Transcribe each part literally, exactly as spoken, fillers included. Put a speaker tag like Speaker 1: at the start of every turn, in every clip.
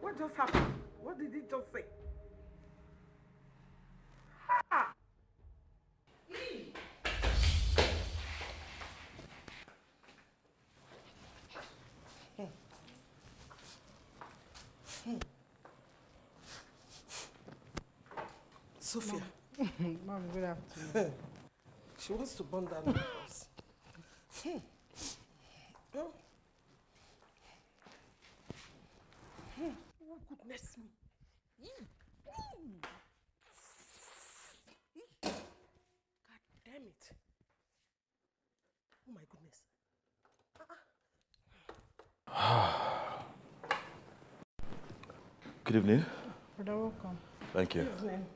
Speaker 1: What just happened? What did he just say? Ha! Sophia.
Speaker 2: Mom, Mom, good afternoon.
Speaker 1: She wants to burn down the house. Hmm. Oh. Hmm. Oh, goodness me. God damn it. Oh, my goodness.
Speaker 3: Good evening.
Speaker 2: Brother, welcome.
Speaker 3: Thank you.
Speaker 1: Good evening.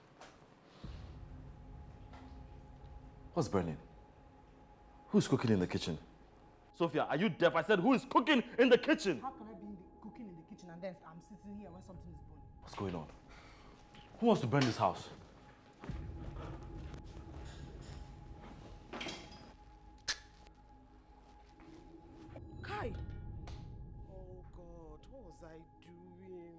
Speaker 3: What's burning? Who's cooking in the kitchen? Sophia, are you deaf? I said, who is cooking in the kitchen?
Speaker 2: How can I be in the, cooking in the kitchen and then I'm sitting here when something is burning?
Speaker 3: What's going on? Who wants to burn this house?
Speaker 1: Kai! Oh God, what was I doing?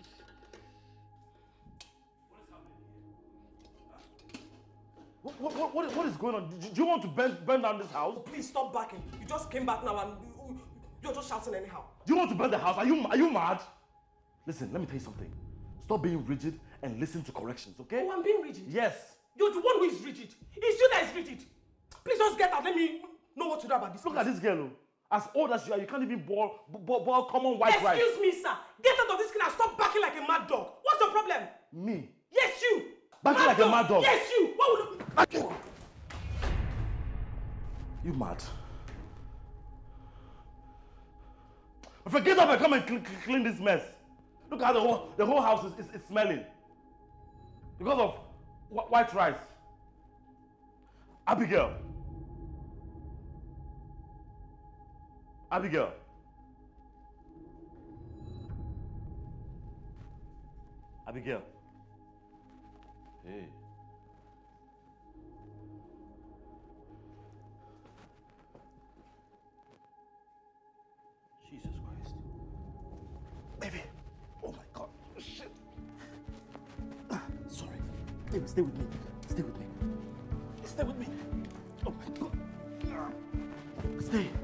Speaker 3: What, what, what, what is going on? Do, do you want to burn, burn down this house?
Speaker 1: Oh, please stop backing. You just came back now and you, you're just shouting anyhow.
Speaker 3: Do you want to burn the house? Are you, are you mad? Listen, let me tell you something. Stop being rigid and listen to corrections, okay?
Speaker 1: Oh, I'm being rigid?
Speaker 3: Yes.
Speaker 1: You're the one who is rigid. It's you that is rigid. Please just get out. Let me know what to do about this.
Speaker 3: Look
Speaker 1: place.
Speaker 3: at this girl. As old as you are, you can't even boil, boil, boil common white rice.
Speaker 1: Excuse me, sir. Get out of this kitchen and stop barking like a mad dog. What's your problem?
Speaker 3: Me?
Speaker 1: Yes, you.
Speaker 3: Barking
Speaker 1: Mad
Speaker 3: like
Speaker 1: dog.
Speaker 3: a mad dog?
Speaker 1: Yes, you. What would you...
Speaker 3: You mad? Forget up and come and cl cl clean this mess. Look how the whole, the whole house is, is, is smelling. Because of wh white rice. Abigail. Abigail. Abigail. Hey. Jesus Christ. Baby. Oh my God. Shit. Sorry. Baby, stay with me. Stay with me. Stay with me. Oh my God. Stay.